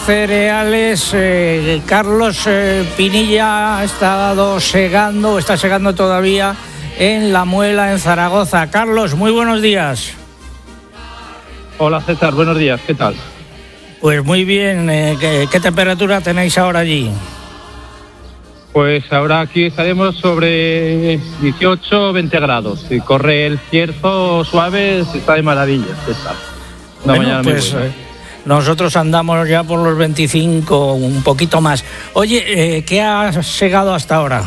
cereales. Carlos Pinilla está segando todavía en La Muela, en Zaragoza. Carlos, muy buenos días. Hola César, buenos días, ¿qué tal? Pues muy bien, ¿qué temperatura tenéis ahora allí? Pues ahora aquí estaremos sobre 18 o 20 grados. Si corre el cierzo suave, está de maravilla, César. Bueno, pues nosotros andamos ya por los 25, un poquito más. Oye, ¿qué has segado hasta ahora?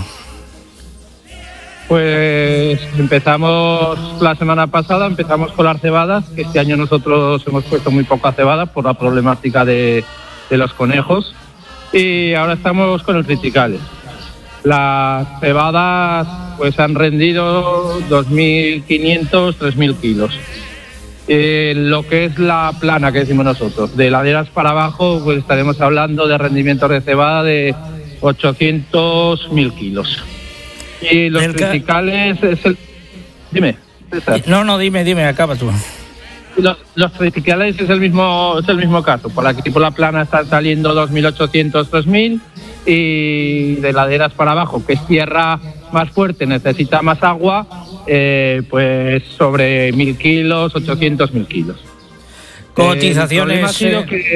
Pues empezamos la semana pasada, empezamos con las cebadas, que este año nosotros hemos puesto muy poca cebada por la problemática de los conejos, y ahora estamos con el triticales. Las cebadas pues han rendido 2.500, 3.000 kilos. Lo que es la plana que decimos nosotros, de laderas para abajo, pues estaremos hablando de rendimientos de cebada de 800, 1.000 kilos. Y los triticales es el... Dime, César. No, dime, acaba tú. Los triticales es el mismo caso. Por aquí por la plana están saliendo 2.800, 3.000, y de laderas para abajo, que es tierra más fuerte, necesita más agua, pues sobre 1.000 kilos, 800, 1.000 kilos. Cotizaciones... Si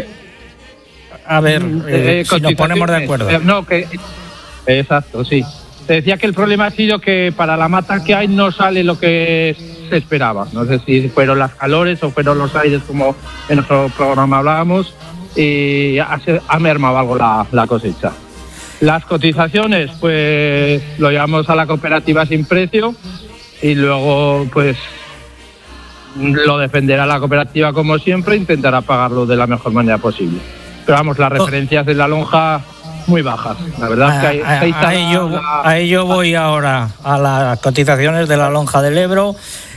nos ponemos de acuerdo. Exacto, sí. Te decía que el problema ha sido que para la mata que hay no sale lo que se esperaba. No sé si fueron las calores o fueron los aires, como en nuestro programa hablábamos, y ha mermado algo la cosecha. Las cotizaciones, pues lo llevamos a la cooperativa sin precio, y luego pues lo defenderá la cooperativa como siempre, intentará pagarlo de la mejor manera posible. Pero vamos, las referencias de la lonja muy bajas, la verdad es que a ello voy ahora, a las cotizaciones de la lonja del Ebro.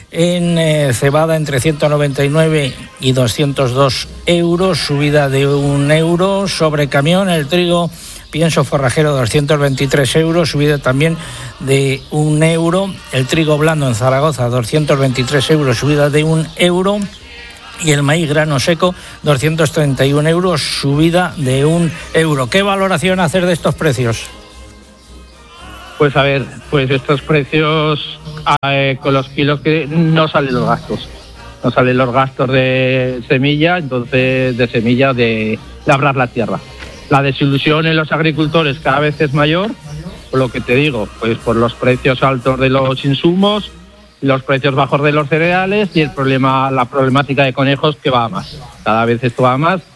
En cebada entre 199 y 202 euros, subida de 1 euro sobre camión. El trigo pienso forrajero 223 euros, subida también de 1 euro. El trigo blando en Zaragoza 223 euros, subida de 1 euro. Y el maíz grano seco 231 euros, subida de 1 euro. ¿Qué valoración hacer de estos precios? Pues a ver, pues estos precios con los kilos que no salen los gastos. No salen los gastos de semilla, entonces de semilla de labrar la tierra. La desilusión en los agricultores cada vez es mayor, por lo que te digo, pues por los precios altos de los insumos, los precios bajos de los cereales y la problemática de conejos, que va a más. Cada vez esto va a más.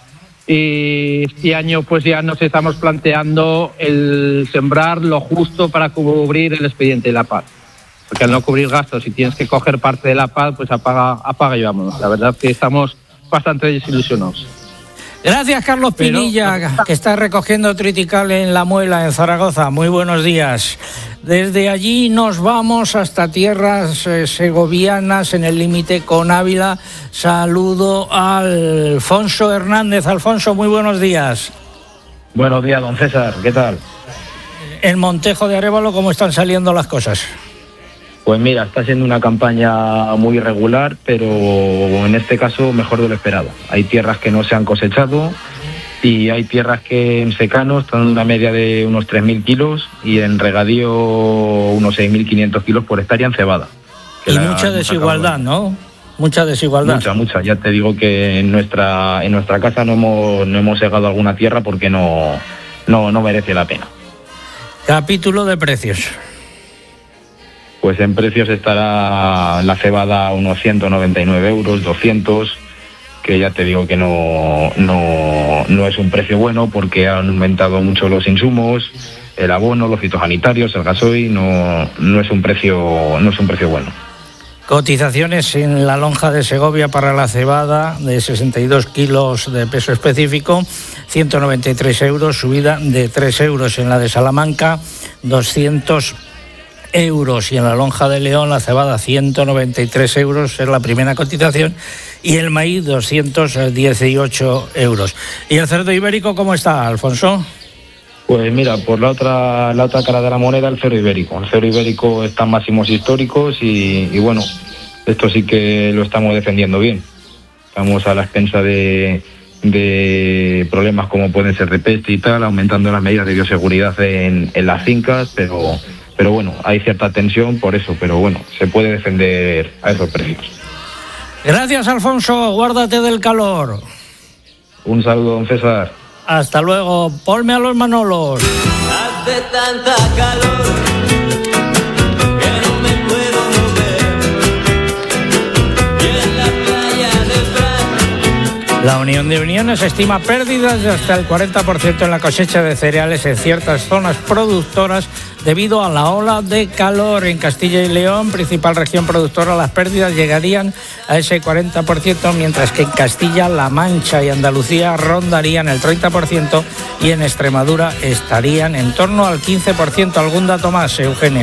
Y este año pues ya nos estamos planteando el sembrar lo justo para cubrir el expediente de la PAC. Porque al no cubrir gastos y tienes que coger parte de la PAC, pues apaga y vámonos. La verdad es que estamos bastante desilusionados. Gracias, Carlos Pinilla, que está recogiendo triticale en La Muela, en Zaragoza. Muy buenos días. Desde allí nos vamos hasta tierras segovianas, en el límite con Ávila. Saludo a Alfonso Hernández. Alfonso, muy buenos días. Buenos días, don César. ¿Qué tal? En Montejo de Arévalo, ¿cómo están saliendo las cosas? Pues mira, está siendo una campaña muy irregular, pero en este caso mejor de lo esperado. Hay tierras que no se han cosechado y hay tierras que en secano están en una media de unos 3.000 kilos y en regadío unos 6.500 kilos por hectárea en cebada. Y mucha desigualdad, ¿no? Mucha desigualdad. Mucha. Ya te digo que en nuestra casa no hemos segado alguna tierra porque no merece la pena. Capítulo de precios. Pues en precios estará la cebada a unos 199 euros, 200, que ya te digo que no es un precio bueno porque han aumentado mucho los insumos, el abono, los fitosanitarios, el gasoil, no es un precio bueno. Cotizaciones en la lonja de Segovia para la cebada de 62 kilos de peso específico, 193 euros, subida de 3 euros. En la de Salamanca, 200 euros. Y en la lonja de León, la cebada 193 euros, es la primera cotización, y el maíz 218 euros. ¿Y el cerdo ibérico cómo está, Alfonso? Pues mira, por la otra cara de la moneda, el cerdo ibérico. El cerdo ibérico está en máximos históricos y bueno, esto sí que lo estamos defendiendo bien. Estamos a la expensa de de problemas como pueden ser de peste y tal, aumentando las medidas de bioseguridad en las fincas, pero bueno, hay cierta tensión por eso, pero bueno, se puede defender a esos precios. Gracias, Alfonso, guárdate del calor. Un saludo, don César. Hasta luego, ponme a los Manolos. Hace tanta calor que no me puedo mover. Y en la playa de Fran. La Unión de Uniones estima pérdidas de hasta el 40% en la cosecha de cereales en ciertas zonas productoras debido a la ola de calor. En Castilla y León, principal región productora, las pérdidas llegarían a ese 40%, mientras que en Castilla-La Mancha y Andalucía rondarían el 30% y en Extremadura estarían en torno al 15%. ¿Algún dato más, Eugenia?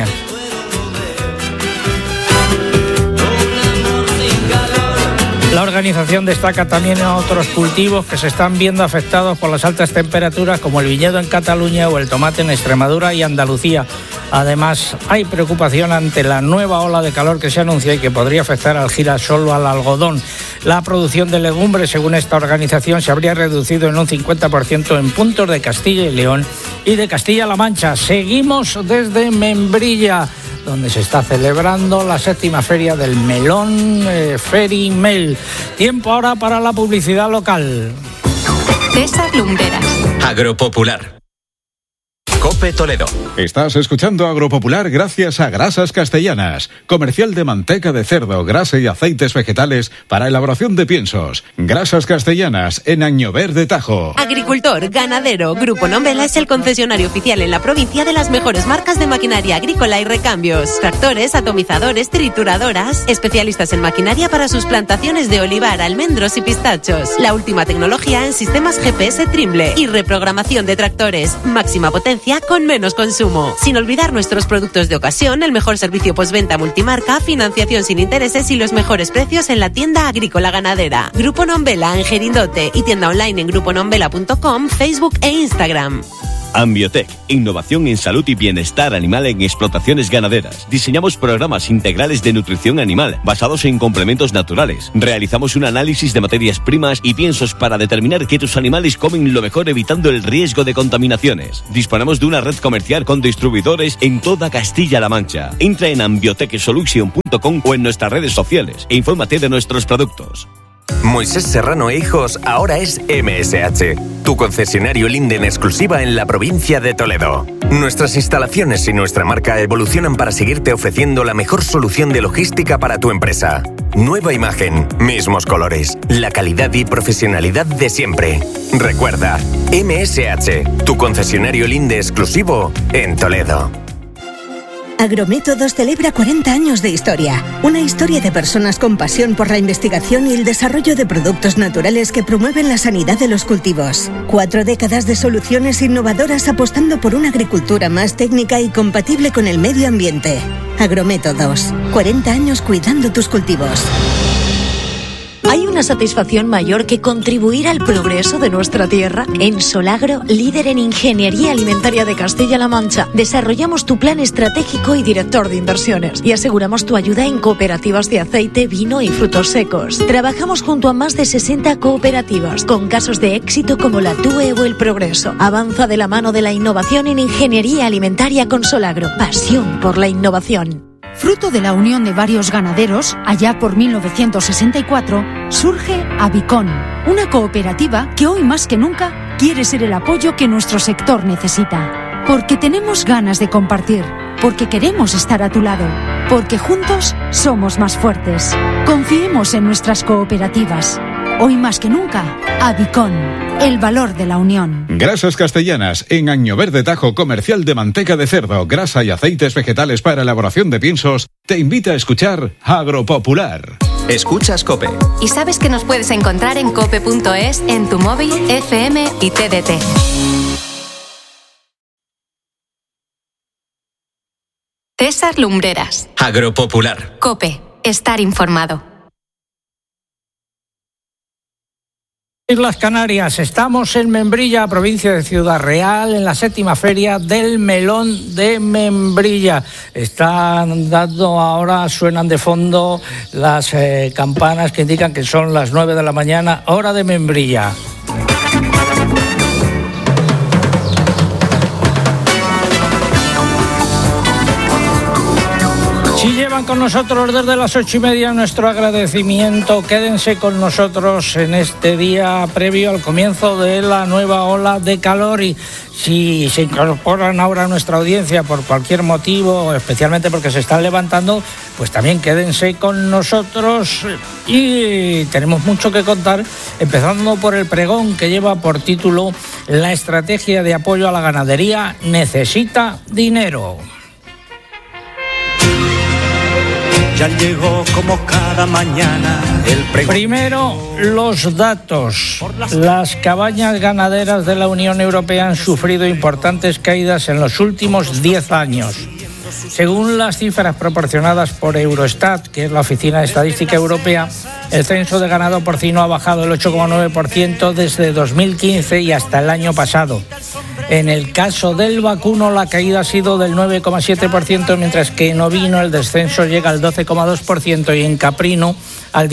La organización destaca también otros cultivos que se están viendo afectados por las altas temperaturas, como el viñedo en Cataluña o el tomate en Extremadura y Andalucía. Además, hay preocupación ante la nueva ola de calor que se anuncia y que podría afectar al girasol o al algodón. La producción de legumbres, según esta organización, se habría reducido en un 50% en puntos de Castilla y León y de Castilla-La Mancha. Seguimos desde Membrilla, donde se está celebrando la 7ª feria del melón, Ferimel. Tiempo ahora para la publicidad local. César Lumbreras. Agropopular. COPE Toledo. Estás escuchando Agropopular gracias a Grasas Castellanas, comercial de manteca de cerdo, grasa y aceites vegetales para elaboración de piensos. Grasas Castellanas, en Añover de Tajo. Agricultor, ganadero, Grupo Nombela es el concesionario oficial en la provincia de las mejores marcas de maquinaria agrícola y recambios. Tractores, atomizadores, trituradoras, especialistas en maquinaria para sus plantaciones de olivar, almendros y pistachos. La última tecnología en sistemas GPS Trimble y reprogramación de tractores. Máxima potencia con menos consumo. Sin olvidar nuestros productos de ocasión, el mejor servicio postventa multimarca, financiación sin intereses y los mejores precios en la tienda agrícola ganadera. Grupo Nombela en Gerindote y tienda online en gruponombela.com, Facebook e Instagram. Ambiotech, innovación en salud y bienestar animal en explotaciones ganaderas. Diseñamos programas integrales de nutrición animal basados en complementos naturales. Realizamos un análisis de materias primas y piensos para determinar que tus animales comen lo mejor, evitando el riesgo de contaminaciones. Disponemos de una red comercial con distribuidores en toda Castilla-La Mancha. Entra en ambiotechsolution.com o en nuestras redes sociales e infórmate de nuestros productos. Moisés Serrano e Hijos ahora es MSH, tu concesionario Linde exclusiva en la provincia de Toledo. Nuestras instalaciones y nuestra marca evolucionan para seguirte ofreciendo la mejor solución de logística para tu empresa. Nueva imagen, mismos colores, la calidad y profesionalidad de siempre. Recuerda, MSH, tu concesionario Linde exclusivo en Toledo. Agrométodos celebra 40 años de historia. Una historia de personas con pasión por la investigación y el desarrollo de productos naturales que promueven la sanidad de los cultivos. 4 décadas de soluciones innovadoras apostando por una agricultura más técnica y compatible con el medio ambiente. Agrométodos. 40 años cuidando tus cultivos. ¿Hay una satisfacción mayor que contribuir al progreso de nuestra tierra? En Solagro, líder en ingeniería alimentaria de Castilla-La Mancha, desarrollamos tu plan estratégico y director de inversiones y aseguramos tu ayuda en cooperativas de aceite, vino y frutos secos. Trabajamos junto a más de 60 cooperativas con casos de éxito como la TUE o el Progreso. Avanza de la mano de la innovación en ingeniería alimentaria con Solagro. Pasión por la innovación. Fruto de la unión de varios ganaderos, allá por 1964, surge Avicon, una cooperativa que hoy más que nunca quiere ser el apoyo que nuestro sector necesita. Porque tenemos ganas de compartir, porque queremos estar a tu lado, porque juntos somos más fuertes. Confiemos en nuestras cooperativas. Hoy más que nunca, Avicon, el valor de la unión. Grasas Castellanas, en Añover de Tajo, comercial de manteca de cerdo, grasa y aceites vegetales para elaboración de piensos, te invita a escuchar Agropopular. Escuchas COPE. Y sabes que nos puedes encontrar en cope.es, en tu móvil, FM y TDT. César Lumbreras. Agropopular. COPE. Estar informado. Islas Canarias, estamos en Membrilla, provincia de Ciudad Real, en la 7ª feria del melón de Membrilla. Están dando ahora, suenan de fondo las campanas que indican que son las 9 de la mañana, hora de Membrilla. llevan con nosotros desde las 8:30 nuestro agradecimiento. Quédense con nosotros en este día previo al comienzo de la nueva ola de calor, y si se incorporan ahora a nuestra audiencia por cualquier motivo, especialmente porque se están levantando, pues también quédense con nosotros y tenemos mucho que contar, empezando por el pregón que lleva por título La estrategia de apoyo a la ganadería necesita dinero. Ya llegó como cada mañana el pregón. Primero, los datos. Las cabañas ganaderas de la Unión Europea han sufrido importantes caídas en los últimos 10 años. Según las cifras proporcionadas por Eurostat, que es la Oficina de Estadística Europea, el censo de ganado porcino ha bajado el 8,9% desde 2015 y hasta el año pasado. En el caso del vacuno, la caída ha sido del 9,7%, mientras que en ovino el descenso llega al 12,2% y en caprino al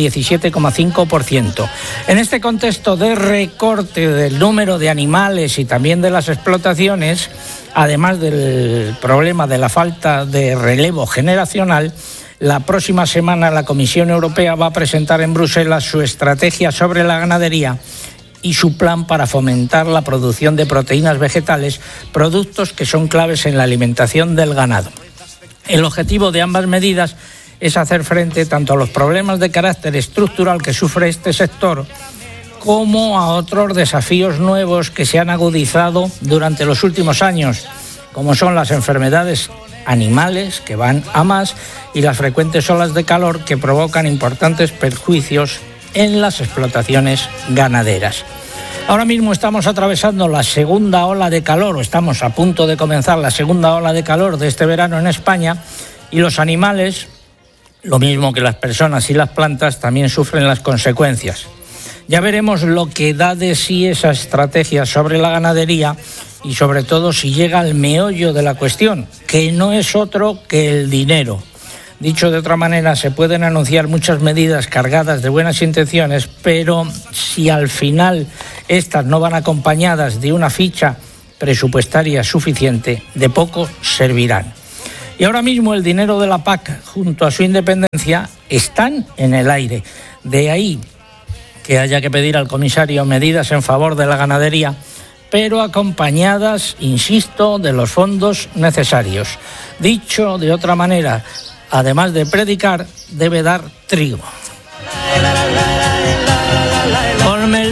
17,5%. En este contexto de recorte del número de animales y también de las explotaciones, además del problema de la falta de relevo generacional, la próxima semana la Comisión Europea va a presentar en Bruselas su estrategia sobre la ganadería y su plan para fomentar la producción de proteínas vegetales, productos que son claves en la alimentación del ganado. El objetivo de ambas medidas es hacer frente tanto a los problemas de carácter estructural que sufre este sector, como a otros desafíos nuevos que se han agudizado durante los últimos años, como son las enfermedades animales, que van a más, y las frecuentes olas de calor que provocan importantes perjuicios en las explotaciones ganaderas. Ahora mismo estamos atravesando la segunda ola de calor, o estamos a punto de comenzar la segunda ola de calor de este verano en España, y los animales, lo mismo que las personas y las plantas, también sufren las consecuencias. Ya veremos lo que da de sí esa estrategia sobre la ganadería y sobre todo si llega al meollo de la cuestión, que no es otro que el dinero. Dicho de otra manera, se pueden anunciar muchas medidas cargadas de buenas intenciones, pero si al final estas no van acompañadas de una ficha presupuestaria suficiente, de poco servirán. Y ahora mismo el dinero de la PAC, junto a su independencia, están en el aire. De ahí que haya que pedir al comisario medidas en favor de la ganadería, pero acompañadas, insisto, de los fondos necesarios. Dicho de otra manera, además de predicar, debe dar trigo.